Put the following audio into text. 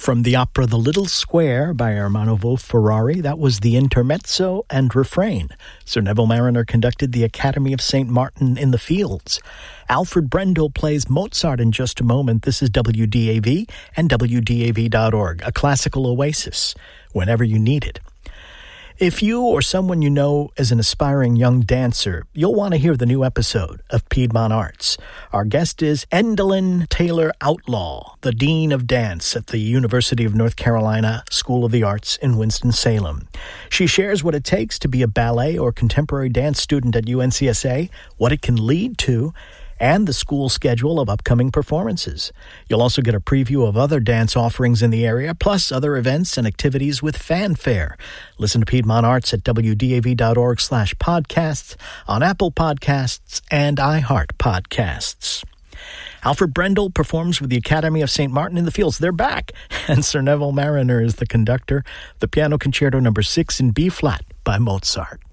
From the opera The Little Square by Ermanno Wolf-Ferrari, that was the intermezzo and refrain. Sir Neville Marriner conducted the Academy of St. Martin in the Fields. Alfred Brendel plays Mozart in just a moment. This is WDAV and WDAV.org, a classical oasis, whenever you need it. If you or someone you know is an aspiring young dancer, you'll want to hear the new episode of Piedmont Arts. Our guest is Endalyn Taylor Outlaw, the Dean of Dance at the University of North Carolina School of the Arts in Winston-Salem. She shares what it takes to be a ballet or contemporary dance student at UNCSA, what it can lead to, and the school schedule of upcoming performances. You'll also get a preview of other dance offerings in the area, plus other events and activities with fanfare. Listen to Piedmont Arts at WDAV.org/podcasts, on Apple Podcasts and iHeart Podcasts. Alfred Brendel performs with the Academy of St. Martin in the Fields. They're back, and Sir Neville Marriner is the conductor. The Piano Concerto No. 6 in B-flat by Mozart.